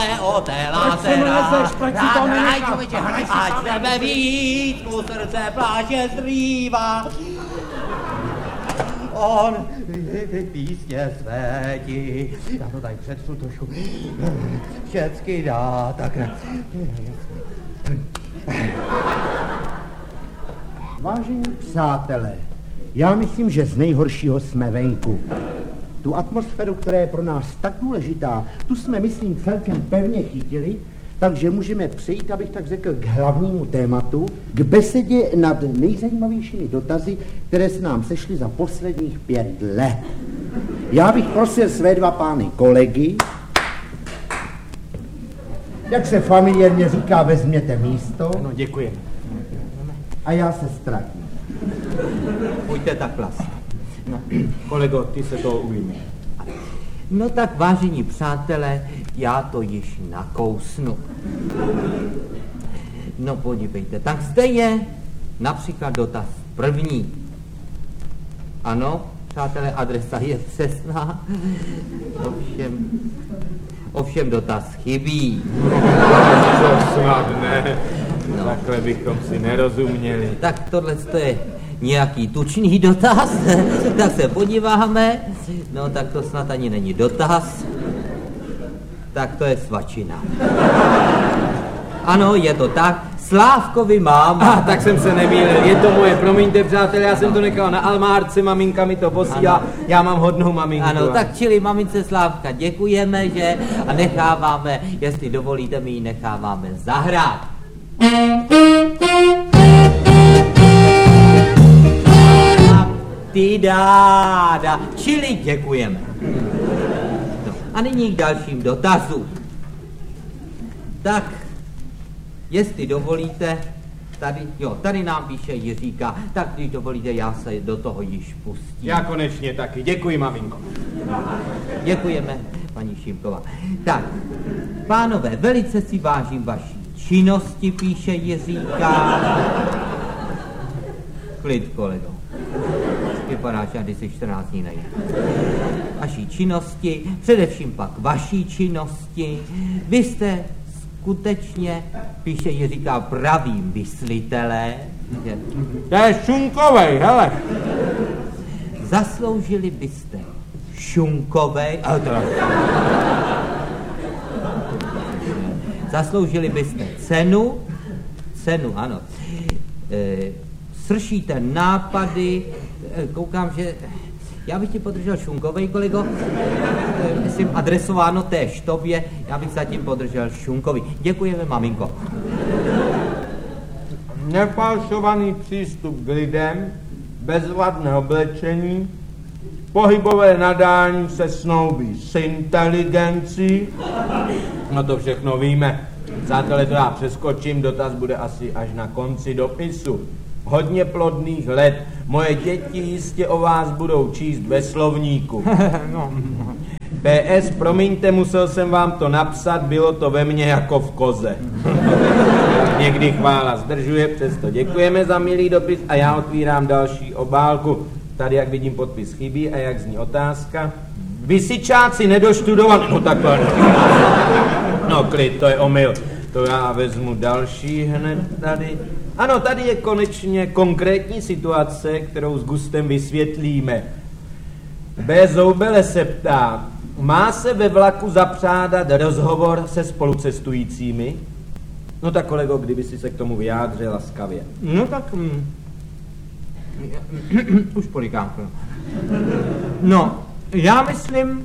oté lázera. Ať sebe víc, mu srdce pláče zrývá. On písně světí. Já to tady přečtu trošku. Všecky dá tak. Vážení přátelé, já myslím, že z nejhoršího jsme venku. Tu atmosféru, která je pro nás tak důležitá, tu jsme, myslím, celkem pevně chytili, takže můžeme přejít, abych tak řekl, k hlavnímu tématu, k besedě nad nejzajímavějšími dotazy, které se nám sešly za posledních 5 let. Já bych prosil své 2 pány kolegy, jak se familiárně říká, vezměte místo. No, děkuji. A já se ztratím. Pojďte tak vlastně. No, kolego, ty se toho ujmi. No tak, vážení přátelé, já to již nakousnu. No podívejte, tak zde je například dotaz první. Ano, přátelé, adresa je přesná. Ovšem dotaz chybí. To snad ne. No. Takhle bychom si nerozuměli. Tak tohle je nějaký tučný dotaz, tak se podíváme. No tak to snad ani není dotaz. Tak to je svačina. Ano, je to tak. Slávkovi máma. Tak jsem se nemýlil. Je to moje, promiňte přátelé, já jsem to nechal na Almárce, maminka mi to posílá, já mám hodnou maminku. Ano, tak čili mamince Slávka děkujeme, že? A necháváme, jestli dovolíte, my ji necháváme zahrát. Ty dáda, čili děkujeme. No, a nyní k dalším dotazům. Tak, jestli dovolíte, tady nám píše Jiříka, tak když dovolíte, já se do toho již pustím. Já konečně taky, děkuji, maminko. Děkujeme, paní Šimková. Tak, pánové, velice si vážím vaší činnosti, píše Jiříka. Klid, kolego. Vypadáš, že jsi 14 dní nejde. Vaší činnosti, především pak vaší činnosti. Vy jste skutečně, píše Jiříka, pravým myslitelé. To je šunkovej, hele. Zasloužili byste šunkovej, zasloužili byste cenu, ano. Sršíte nápady, koukám, že já bych ti podržel šunkovej, kolego, myslím adresováno též tobě, já bych zatím podržel šunkový. Děkujeme, maminko. Nefalšovaný přístup k lidem, bezvadné oblečení, pohybové nadání se snoubí s inteligencí. No to všechno víme. Přátelé, to já přeskočím, dotaz bude asi až na konci dopisu. Hodně plodných let. Moje děti jistě o vás budou číst ve slovníku. No. PS, promiňte, musel jsem vám to napsat, bylo to ve mně jako v koze. Někdy chvála zdržuje, přesto děkujeme za milý dopis a já otvírám další obálku. Tady, jak vidím, podpis chybí a jak zní otázka. Vysičáci nedoštudovaní. No takhle. No klid, to je omyl. To já vezmu další hned tady. Ano, tady je konečně konkrétní situace, kterou s gustem vysvětlíme. B. Zoubele se ptá, má se ve vlaku zapřádat rozhovor se spolucestujícími? No tak kolego, kdyby si se k tomu vyjádřil laskavě. No tak... už polikám. No, já myslím...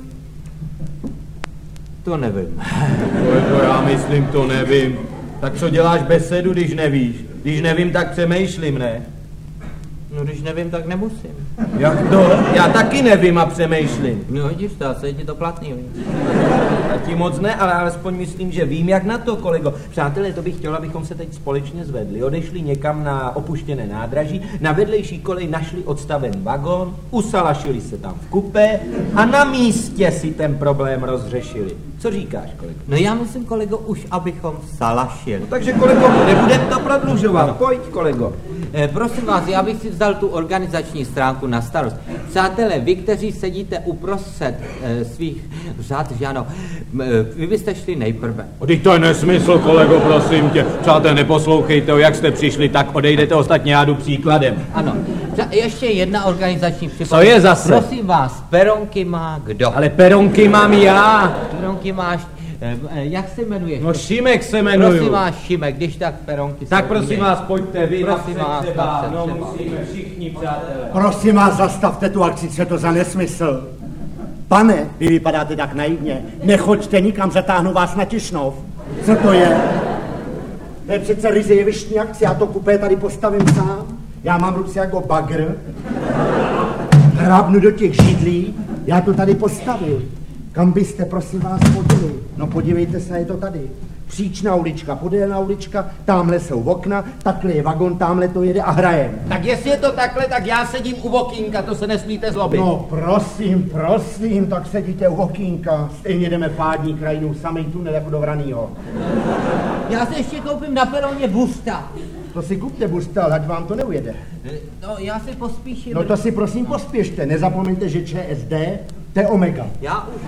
To nevím. Já myslím, to nevím. Tak co děláš besedu, když nevíš? Když nevím, tak přemýšlím, ne? No, když nevím, tak nemusím. Jak to? Já taky nevím a přemýšlím. No, vidíš to, asi je ti to platný, víš? Taky moc ne, ale alespoň myslím, že vím, jak na to, kolego. Přátelé, to bych chtěl, abychom se teď společně zvedli. Odešli někam na opuštěné nádraží, na vedlejší kolej našli odstaven vagón, usalašili se tam v kupé a na místě si ten problém rozřešili. Co říkáš, kolego? No já myslím, kolego, už abychom salašili. No, takže, kolego, nebudem to prodlužovat. Pojď, kolego. Prosím vás, já bych si vzal tu organizační stránku na starost. Přátelé, vy, kteří sedíte uprostřed svých řad, že ano, vy byste šli nejprve. Teď to je nesmysl, kolego, prosím tě. Přátelé, neposlouchejte, jak jste přišli, tak odejdete, ostatně já jdu příkladem. Ano, ještě jedna organizační připomínka. Co je zase? Prosím vás, peronky má kdo? Ale peronky mám já. Peronky máš, jak se jmenuješ? No Šimek se jmenuju. Prosím vás, Šimek, když tak peronky Tak jsou prosím jiné. vás, pojďte vy Prosím napřed vás, třeba. napřed No třeba. musíme všichni, přátelé. Prosím vás, zastavte tu akci, co je to za nesmysl. Pane, vy vypadáte tak naivně. Nechoďte nikam, zatáhnu vás na Tišnov. Co to je? To je přece ryze jevištní akce, já to kupé tady postavím sám. Já mám ruce jako bagr. Hrábnu do těch židlí, já to tady postavím. Kam byste, prosím vás, chodili? No podívejte se, je to tady. Příčná ulička, podélná ulička, tamhle jsou okna, takhle je vagon, tamhle to jede a hrajem. Tak jestli je to takhle, tak já sedím u okýnka, to se nesmíte zlobit. No prosím, tak sedíte u okýnka. Stejně jdeme pádní krajinou, samej tunel jako do Vranýho. Já se ještě koupím na peroně busta. To si kupte, Bustal, ať vám to neujede. No, já si pospíším. No to si prosím pospěšte, nezapomeňte, že ČSD, to je Omega. Já už...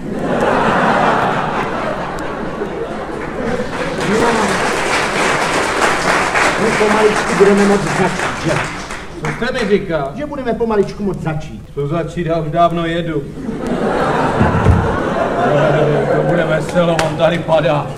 My pomaličku budeme moc začít, že? Co jste mi říkal? Že budeme pomaličku moc začít. Co začít, já už dávno jedu. To bude veselo, on tady padá.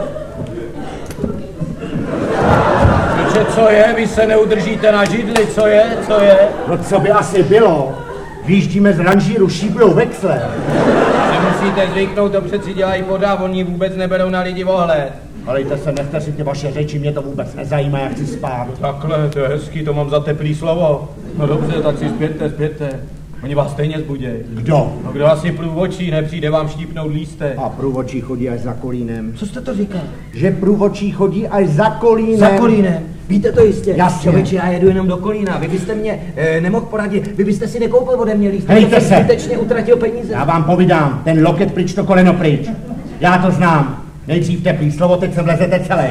Víte, co je? Vy se neudržíte na židli, co je? No co by asi bylo? Výjíždíme z ranžíru, šíblou vexle. Nemusíte zvyknout, to přeci dělají voda, oni vůbec neberou na lidi ohled. Halejte se, nechte si ty vaše řeči, mě to vůbec nezajímá, jak chci spát. Takhle, to je hezký, to mám za teplý slovo. No dobře, tak si zpěte. Oni vás stejně zbudějí. Kdo? No kdo asi průvočí, nepřijde vám štípnout lístek. A průvodčí chodí až za Kolínem. Co jste to říkal? Že průvodčí chodí až za Kolínem. Za Kolínem. Víte to jistě. Jasně. Člověče, já jedu jenom do Kolína. Vy byste mě nemohl poradit. Vy byste si nekoupil ode mě lístek. Hejte Já jsem se. zbytečně utratil peníze. Já vám povídám, ten loket pryč, to koleno pryč. Já to znám. Nejdřív teplý slovo, teď se vlezete celý.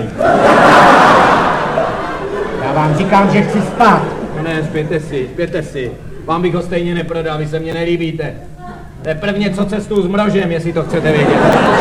Já vám říkám, že chci spát. Ne, zpěte si. Vám bych ho stejně neprodal, vy se mně nelíbíte. To je prvně co cestou s mrožem, jestli to chcete vědět.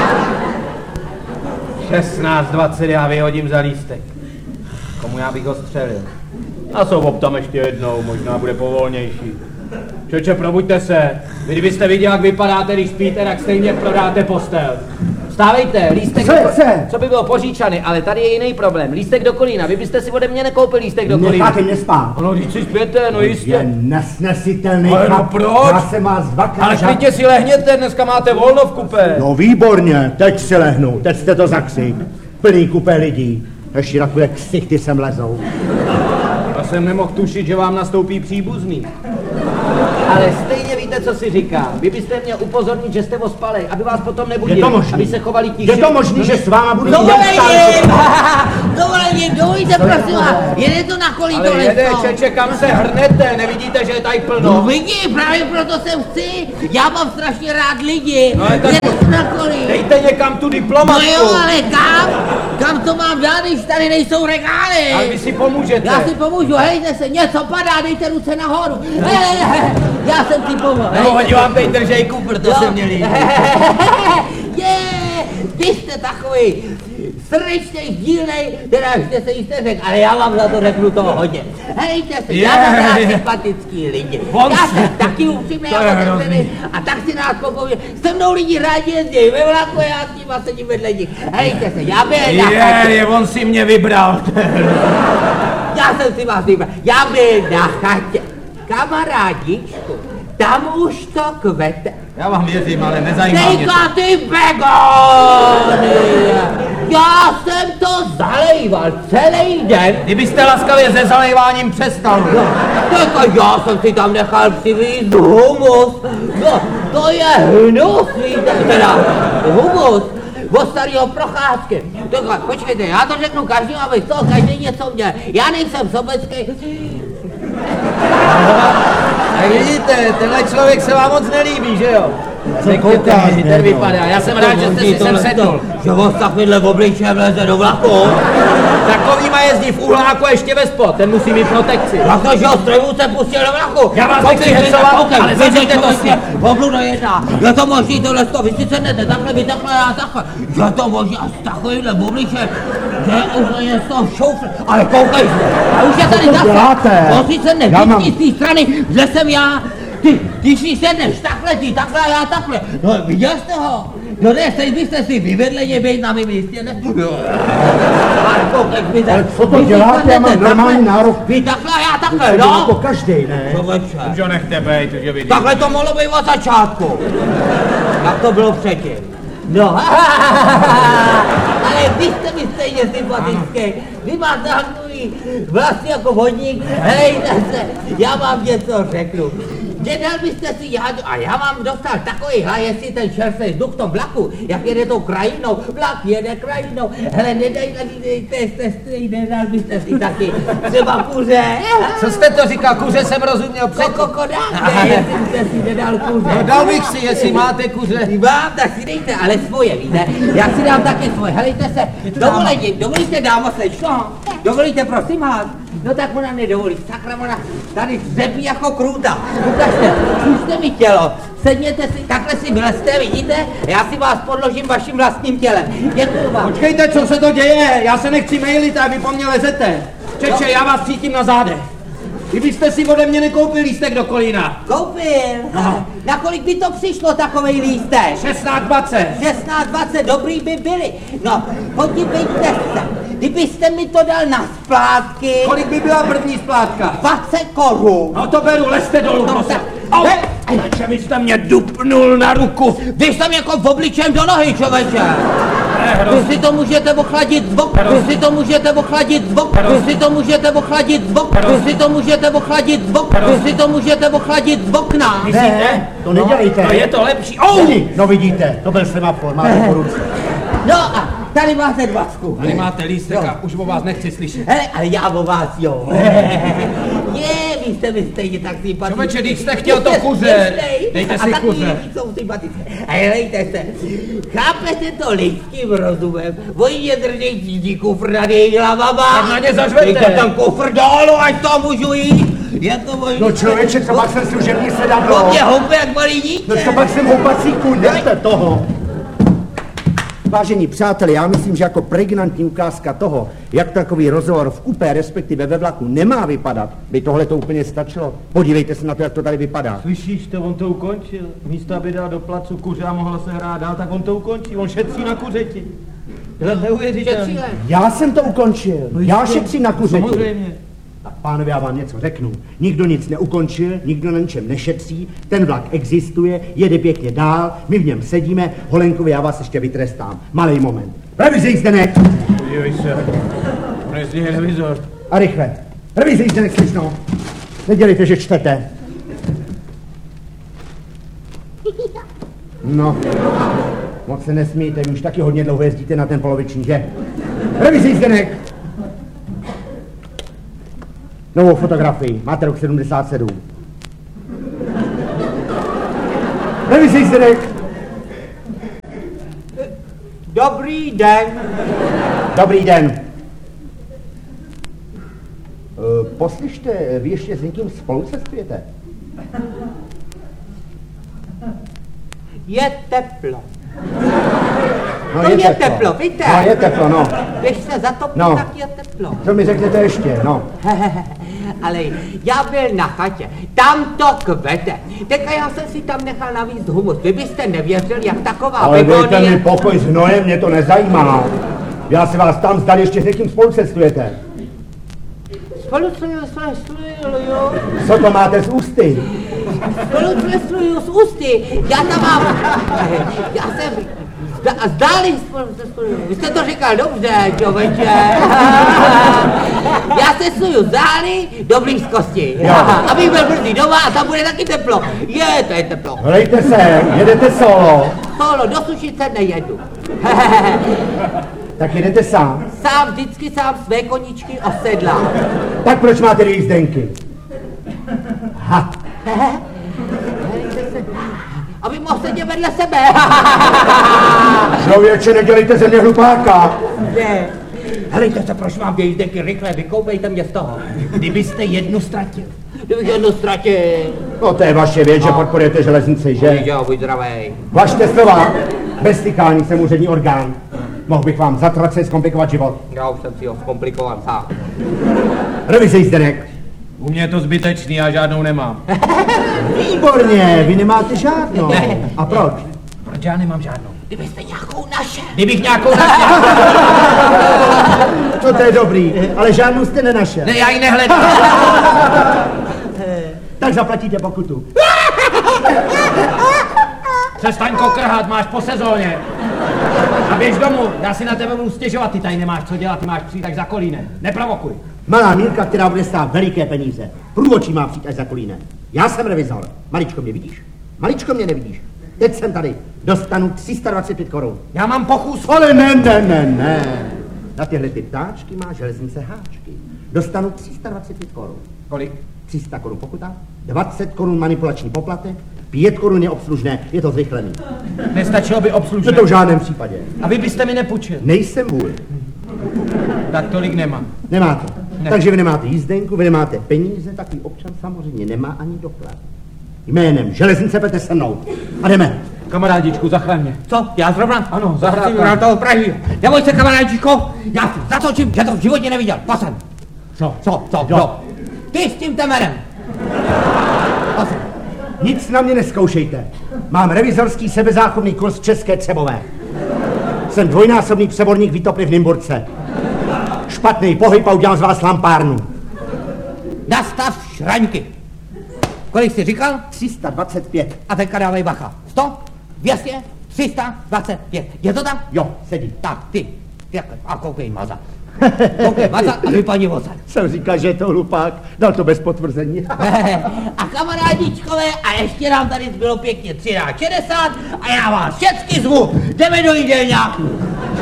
16:20 já vyhodím za lístek. Komu já bych ho střelil? A jsou optam ještě jednou, možná bude povolnější. Čoče, probuďte se. Vy kdybyste viděl, jak vypadáte, když spíte, tak stejně prodáte postel. Vstávejte, lístek co by bylo poříčany, ale tady je jiný problém. Lístek do Kolína, vy byste si ode mě nekoupil lístek do Kolína. Necháte mě spát. Ano, když si spěte, no Je jistě. nesnesitelný Ale no chlap. proč? Já jsem vás dvakrát... Ale klidně si lehněte, dneska máte volno v kupé. No výborně, teď si lehnu, teď jste to zakřik. Plný kupé lidí. Ještě takové ksichty sem lezou. Já jsem nemohl tušit, že vám nastoupí příbuzný. Ale stejně víte, co si říká. Vy byste měl upozornit, že jste ospalej, aby vás potom nebudili. Je to možný. Aby se chovali tiše. Je to možný, že s váma budu Dovolením, dovolíte, prosím vás, jede to na kolí Ale to jede, lesko. čeče, kam se hrnete, nevidíte, že je tady No plno? vidí, právě proto sem chci, já mám strašně rád lidi, No, ale tak- jede to na kolí. Dejte někam tu No diplomatku. jo, ale kam to mám dát, když tady nejsou regály? Ale vy si pomůžete. Já si pomůžu, hejte se, něco padá, dejte ruce nahoru. Já jsem ti pomohl. No, oni vám teď držej kufr, to se mě líbí. Vy jste takový srdečnej, dílnej, teda ještě se jste řekl, ale já vám za to řeknu toho hodně. Hejte se, já mám rád sympatický lidi. On Já se- jsem taky upřímný To a je otevřený hrozný. a tak si nás popovědět. Se mnou lidi rádi jezdí ve vlaku, já s nima sedím vedle nich. Hejte se, já byl na chatě. On si mě vybral. Já jsem si vás vybral. Já byl na chatě. Kamarádičku, tam už to kvete. Já vám věřím, ale nezajímá mě to. Nejka ty begony! Já jsem to zalejval celý den. Kdybyste laskavě se zalejváním přestal. Tak já jsem si tam nechal přivízt humus. No, to je hnus, víte, teda humus. Od starého Procházky. Tak počkejte, já to řeknu každý, aby z toho každý něco měl. Já nejsem sobecký. Tak vidíte, tenhle člověk se vám moc nelíbí, že jo? Řekněte mi, ten vypadá. Já jsem rád, že jste si sem sedl. Že vás takovýhle obličejem leze do vlaku. Takovýma jezdí v uhláku a ještě ve spod. Ten musí mít protekci. Jak to, že ho strojů se pustil do vlaku? Já vás nechci hecovat, ale zařiďte to s ním. Obluda jedna. Je to možný tohle to, vy si sednete takhle, vy takhle, já takhle. Je to možný a s takovýmhle obličejem, že je úplně z toho šoufl. Ale koukej se, a už je tady to zase. děláte? On sice nevidí z té strany, že jsem já. Ty si sedneš takhle, ty takhle a já takhle. No viděl jste ho? No ne, teď byste si vyvedleně být na mým místě, ne? Ale co to děláte? Já mám normální nárok. Vy takhle a já takhle, To no? každej, ne? Člověče. Už ho nechte bejt, už je vidím. Takhle to mohlo být od začátku. Jak to bylo předtím. No, ale vy jste mi stejně sympatický. Vy máte takový vlastně jako vodník. Hejte se, já vám něco řeknu. Nedal byste si jádu a já vám dostal takový hla, jestli ten čerstvý vzduch v tom vlaku, jak jede tou krajinou, vlak jede krajinou, hele, nedejte nedal byste si taky třeba kuře. Co jste to říkal? Kuře jsem rozuměl před... Kokodáte, jestli byste si nedal kuře. No dal bych si, jestli máte kuře. Vám, tak si dejte, ale svoje, víte? Já si dám také svoje, helejte se, dovolíte dámo slečno? Dovolíte, prosím vás? No tak ona nedovolí, sakra, ona tady řepí jako krůta. Ukažte, zkuste mi tělo, sedněte si, takhle si vylezte, vidíte? Já si vás podložím vaším vlastním tělem. Děkuju vám. Počkejte, co se to děje? Já se nechci mailit a vy po mně lezete. Čeče, já vás cítím na zádech. Kdybyste si ode mě nekoupil lístek do Kolína. Koupil? No. Na kolik by to přišlo, takovej lístek? 16,20. 16,20, dobrý by byli. No, podívejte se, kdybyste mi to dal na splátky... Kolik by byla první splátka? 20 korun. No to beru, lezte dolů, No, prosím. tak- Au! Že vy jste mě dupnul na ruku. Vy jste mě jako v obličem do nohy, člověče. Vy si to můžete ochladit z boku, vy si to můžete ochladit z boku, vy si to můžete ochladit z boku, vy si to můžete ochladit z boku, vy si to můžete ochladit z okna. Ne, to nedělejte. No je to lepší. No vidíte, to byl semafor, máte po ruce. No a tady máte 20. Tady máte lístek a už o vás nechci slyšet. Hele, ale já o vás, jo. Vy jste mi stejně tak sympatický. Člověče, když jste chtěl to kuře, dejte si kuře. Jsou sympatické. A helejte se, chápete to lidským rozumem? Oni mě držej cíží kufr nad jejich hlavama. Tak na ně zařvete. Dejte ten kufr dolů, ať to můžu jít. Je to možný. No člověče, co pak jsem služební To sedadlo. mě houpe jak malý dítě. No co pak jsem houpací kůň, nechte toho. Vážení přátelé, já myslím, že jako pregnantní ukázka toho, jak takový rozhovor v kupé, respektive ve vlaku nemá vypadat, by tohle to úplně stačilo. Podívejte se na to, jak to tady vypadá. Slyšíš to, on to ukončil. Místo, aby dal do placu kuře a mohla se hrát dál, tak on to ukončí. On šetří na kuřeti. To neuvěřitelný. Já jsem to ukončil. Já šetřím na kuřeti. Samozřejmě. Tak pánové, já vám něco řeknu. Nikdo nic neukončil, nikdo na ničem nešetří, ten vlak existuje, jede pěkně dál, my v něm sedíme, Holenkovi, já vás ještě vytrestám. Malej moment. Revizi Zdeněk! Podívej se. Nezdí televizor. A rychle. Revizi Zdeněk, slyšno. Nedělejte, že čtete. No, moc se nesmíte, vy už taky hodně dlouho jezdíte na ten poloviční, že? Revizi Zdeněk! Novou fotografii, máte rok 77. Revizi Zdeněk! Dobrý den. Dobrý den. Poslyšte, vy ještě s někým spolu cestujete? Je teplo. No, To je teplo, víte? No, je teplo, no. Když se zatopí, No. tak je teplo. Co mi řeknete ještě, no. Ale já byl na chatě, tam to kvete. Teďka já jsem si tam nechal navíc humus. Vy byste nevěřil, jak taková Ale dejte mi begonie... pokoj s hnojem, mě to nezajímá. Já se vás tam zdali, ještě s někým spolu cestujete. Spolucestuju, Co to máte z ústy? spolucestuju s ústy. Já tam mám... Já jsem... Zdáli spolucestuju. Vy jste to říkal dobře, člověče. Já cestuju zdáli do blízkosti. Abych byl brzy doma a tam bude taky teplo. To je teplo. Hlejte se, jedete solo. Solo, do Sušice nejedu. Tak jedete sám. Sám vždycky sám své koníčky osedlám. Tak proč máte jízdenky? Ha. Aby mohl sedět mě vedle sebe. Člověče, nedělejte ze mě hlupáka. Ne. Helejte se, prosím vám, jízdenky, rychle, vykoupejte mě z toho. Kdybyste jednu ztratil. Kdybych jednu ztratil. No to je vaše věc, že podporujete železnici, že? Jo, buď zdravej. Vašte slova. Bez tykání jsem úřední orgán. Mohl bych vám zatraceně zkomplikovat život. Já už jsem si ho zkomplikoval sám. Revize jízdenek. U mě je to zbytečný, já žádnou nemám. Výborně, vy nemáte žádnou. A proč? Proč já nemám žádnou? Kdybyste nějakou našel. Kdybych nějakou našel. No to je dobrý, ale žádnou jste nenašel. Ne, já ji nehledám. Tak zaplatíte pokutu. Přestaň kokrhat, máš po sezóně. A běž domů, já si na tebe budu stěžovat, ty tady nemáš co dělat, ty máš přijít tak za Kolínem. Neprovokuj. Malá Mílka, která bude stát veliké peníze. Průvočí má přijít až za Kolínem. Já jsem revizor. Maličko mě vidíš? Maličko mě nevidíš. Teď jsem tady. Dostanu 325 korun. Já mám pochůz. Ale ne. Na tyhle ty ptáčky má železnice háčky. Dostanu 325 korun. Kolik? 300 korun pokuta, 20 korun manipulační poplatek, 5 korun je obslužné, je to zrychlený. Nestačilo by No obslužné. to v žádném případě. A vy byste mi nepůjčil. Nejsem vůl. Tak tolik nemám. Nemáte. Ne. Takže vy nemáte jízdenku, vy nemáte peníze, takový občan samozřejmě nemá ani doklad. Jménem železnice pojďte se mnou. A jdeme. Kamarádičku, zachraň mě. Co? Já zrovna? Ano, Zahrát zahrát toho Prahy. Neboj se, kamarádičko, já si zatočím, že to v životě neviděl. Posem. Co? Ty s tím temerem. Posem. Nic na mě neskoušejte. Mám revizorský sebezáchovný kurz České Třebové. Jsem dvojnásobný přeborník výtopny v Nymburce. Špatný pohyb a udělám z vás lampárnu. Nastav šraňky. Kolik jsi říkal? 325. A teďka dávej bacha. 100, 200, 325. Je to tak? Jo, sedí. Tak, ty a koukej maza. Koukej maza a vypadni voce. Jsem říkal, že je to hlupák, dal to bez potvrzení. A kamarádičkové, a ještě nám tady zbylo pěkně 3x60 a já vás všechny zvu. Jdeme do jídelňáku.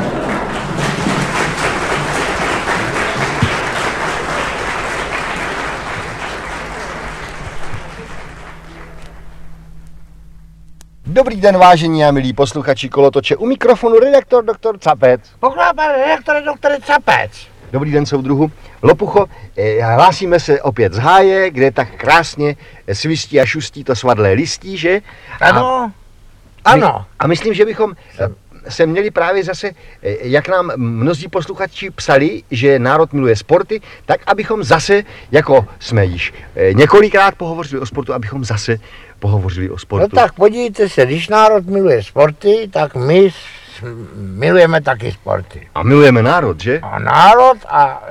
Dobrý den, vážení a milí posluchači Kolotoče, u mikrofonu redaktor doktor Capec. Pokládá pan redaktore doktore Capec. Dobrý den, soudruhu. Lopucho, hlásíme se opět z háje, kde tak krásně svistí a šustí to svadlé listí, že? Ano, ano. A myslím, že bychom se měli právě zase, jak nám mnozí posluchači psali, že národ miluje sporty, tak abychom zase, jako jsme již několikrát pohovořili o sportu, abychom zase pohovořili o sportu. No tak podívejte se, když národ miluje sporty, tak my milujeme taky sporty. A milujeme národ, že? A národ a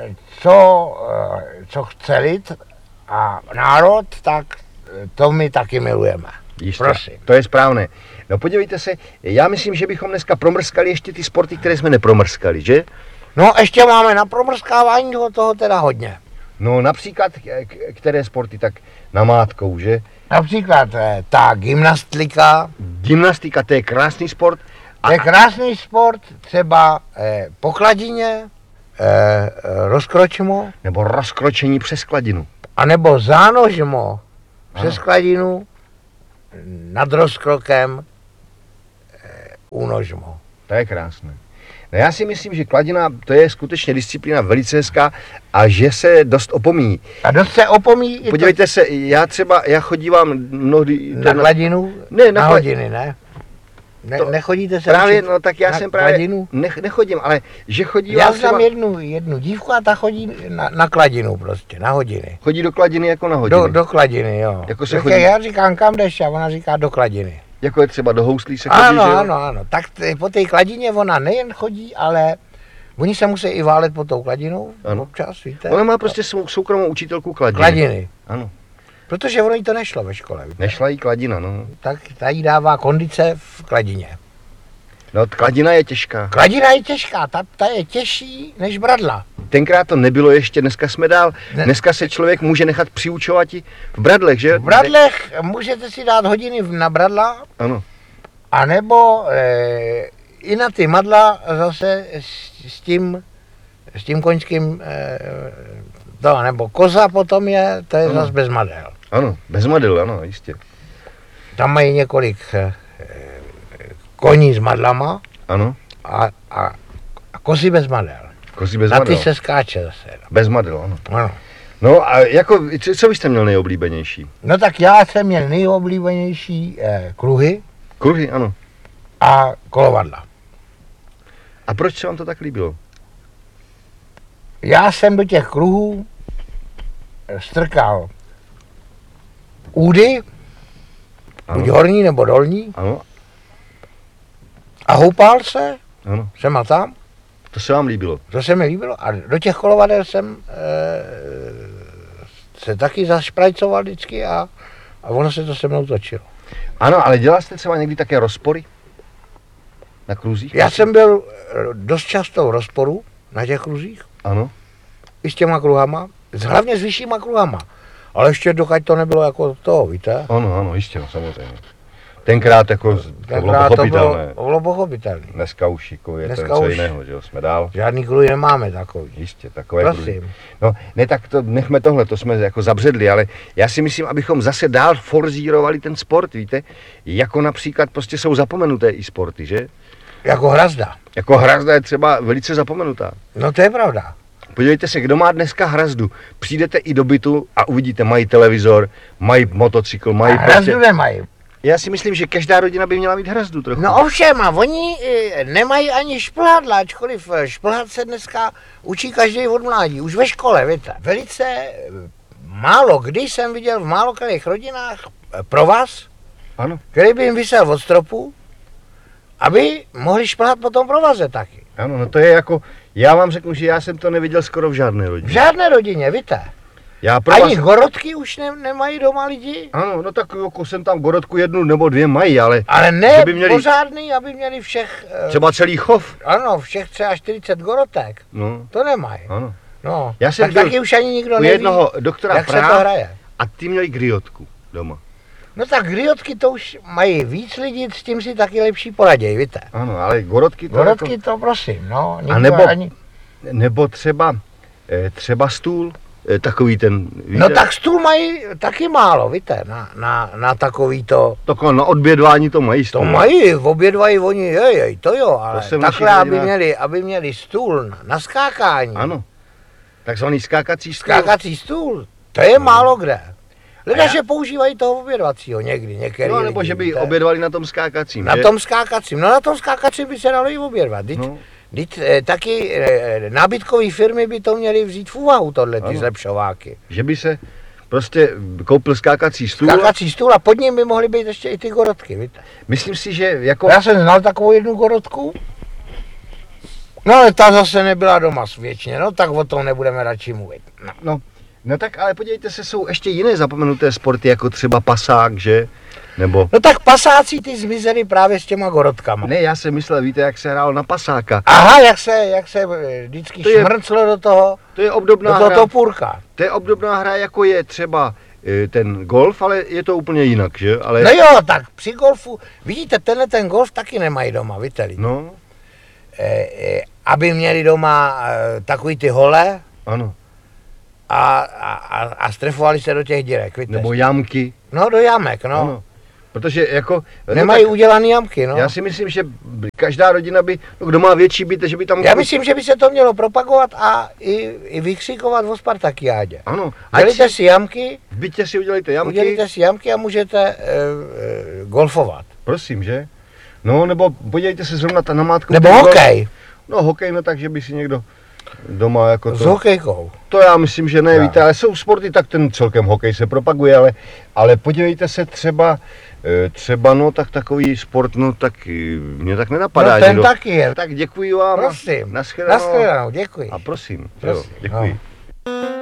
co chce lid a národ, tak to my taky milujeme. Jistě, prosím. to je správné. No podívejte se, já myslím, že bychom dneska promrskali ještě ty sporty, které jsme nepromrskali, že? No ještě máme na promrskávání toho teda hodně. No například, které sporty, tak namátkou, že? Například ta gymnastika. Gymnastika, to je krásný sport. To je krásný sport, třeba po kladině, rozkročmo. Nebo rozkročení přes kladinu. A nebo zánožmo přes kladinu, nad rozkrokem, únožmo. To je krásné. No já si myslím, že kladina, to je skutečně disciplína velice hezká a že se dost opomíjí. A dost se opomíjí i Podívejte se, já chodívám mnohdy... na kladinu? Ne, na hodiny, ne? Nechodíte se právě, učit no tak já na jsem právě... kladinu? Nechodím, ale že chodí... Já znám jednu dívku a ta chodí na kladinu prostě, na hodiny. Chodí do kladiny jako na hodiny. Do kladiny, jo. Jako se Tak chodí... já říkám, kam jdeš, a ona říká do kladiny. Jako je třeba do houslí se chodí, že jo? Ano. Tak po té kladině ona nejen chodí, ale oni se musí i válet pod tou kladinou, ano. Občas, víte. Ona má prostě svou soukromou učitelku kladiny. Kladiny. Ano. Protože ono jí to nešlo ve škole, víte. Nešla jí kladina, no. Tak ta jí dává kondice v kladině. No, kladina je těžká. Kladina je těžká, ta je těžší než bradla. Tenkrát to nebylo ještě, dneska jsme dál. Dneska se člověk může nechat přiučovat i v bradlech, že? V bradlech můžete si dát hodiny na bradla, Ano. anebo i na ty madla zase s tím koňským, nebo koza potom to je zase bez madel. Ano, bez madel, ano, jistě. Tam mají několik koní s madlama Ano. a kozy bez madel. Kozy bez Na madel. ty se skáče zase. Bez madel, ano. Ano. No a jako, co byste měl nejoblíbenější? No tak já jsem měl nejoblíbenější kruhy Kruhy, ano. a kolovadla. A proč se vám to tak líbilo? Já jsem do těch kruhů strkal údy, Ano. buď horní nebo dolní, Ano, a houpal se, ano. sem a tam, To se vám líbilo. to se mi líbilo. A do těch kolovadel jsem se taky zašprajcoval vždycky a ono se to se mnou točilo. Ano, ale dělal jste třeba někdy také rozpory? Na kruzích? Já jsem byl dost často v rozporu na těch kruzích, Ano. i s těma kruhama, hlavně s vyššíma kruhama. Ale ještě dokud to nebylo jako to, víte? Ano, jistě, no, samozřejmě. Tenkrát jako to bylo Tenkrát pochopitelné. to bylo pochopitelné. Dneska už jako je to Dneska něco už. jiného, že jo, jsme dál. Žádný kruhy nemáme takový. Jistě, takové Prosím. kruhy. No, ne, tak to nechme tohle, to jsme jako zabředli, ale já si myslím, abychom zase dál forzírovali ten sport, víte? Jako například prostě jsou zapomenuté i sporty, že? Jako hrazda. Jako hrazda je třeba velice zapomenutá. No to je pravda. Podívejte se, kdo má dneska hrazdu. Přijdete i do bytu a uvidíte, mají televizor, mají motocykl, mají Hrazdu nemají. Já si myslím, že každá rodina by měla mít hrazdu trochu. No ovšem, a oni nemají ani šplhadla, ačkoliv šplhat se dneska učí každý od mládí, už ve škole, víte. Velice málo kdy jsem viděl v málo kterých rodinách provaz, Ano, který by jim visel od stropu, aby mohli šplhat po tom provaze taky. ano, no to je jako, já vám řeknu, že já jsem to neviděl skoro v žádné V rodině. žádné rodině, víte. Já pro Ani vás... gorodky už nemají doma lidi. Ano, no tak jako jsem tam gorodku jednu nebo dvě mají, ale Ale ne že by měli pořádný, aby měli všech, třeba celý chov. ano, všech třeba 40 gorotek. No, To nemají. ano. No, Já jsem tak byl taky už ani nikdo U neví, jednoho doktora jak se to Praha hraje. a ty měli griotku doma. No tak griotky to už mají víc lidí, s tím si taky lepší poraděj, víte. Ano, ale gorodky to Gorotky jako... to prosím, no. A nikdo nebo, ani... nebo třeba stůl, takový ten, víte, No tak stůl mají taky málo, víte, na takový to. takové na odbědvání to mají To stůl. mají, obědvají oni, jej, to jo, ale jsem takhle, našich aby rodinách- měli stůl na skákání, Ano, takzvaný skákací stůl. skákací stůl, to je málo kde. Lidé, A já- že používají toho obědvacího někdy, některý No, nebo lidi, že by víte. obědvali na tom skákacím, Na že? tom skákacím, no na tom skákacím by se dalo i obědvat. No. Taky nábytkové firmy by to měly vzít v úvahu, tohle ty Ano. zlepšováky. Že by se prostě koupil skákací stůl. Skákací stůl a pod ním by mohly být ještě i ty gorotky, víte. Myslím si, že jako... Já jsem znal takovou jednu gorotku, no ale ta zase nebyla doma věčně, no tak o tom nebudeme radši mluvit. No. No tak ale podívejte se, jsou ještě jiné zapomenuté sporty, jako třeba pasák, že? Nebo... No tak pasáci ty zmizeli právě s těma gorotkama. Ne, já jsem myslel, víte, jak se hrál na pasáka. Aha, jak se vždycky To je- šmrclo do toho To je obdobná hra. topůrka. To je obdobná hra, jako je třeba ten golf, ale je to úplně jinak, že? Ale... No jo, tak při golfu, vidíte, ten golf taky nemají doma, víte lidi. No, Aby měli doma takový ty hole ano. a strefovali se do těch dírek, víte. Nebo jamky. No do jamek, no. Ano. Protože jako... Nemají no, tak udělaný jamky, no. já si myslím, že každá rodina by, no, kdo má větší byt, že by tam... Já myslím, že by se to mělo propagovat a i vykřikovat o Spartakiádě. Ano. Dělejte si jamky, V bytě si udělejte jamky. udělejte si jamky a můžete golfovat. Prosím, že? No, nebo podívejte se zrovna ta namátku. Nebo hokej, No, hokej, no takže by si někdo doma jako s to... hokejkou. To já myslím, že ne, Já. víte, ale jsou sporty, tak ten celkem hokej se propaguje, ale podívejte se třeba, no tak takový sport, no tak mě tak nenapadá. No ten že taky je. Tak děkuji vám. Prosím. Naschledanou. Naschledanou, děkuji. A prosím, Prosím, jo, děkuji. no.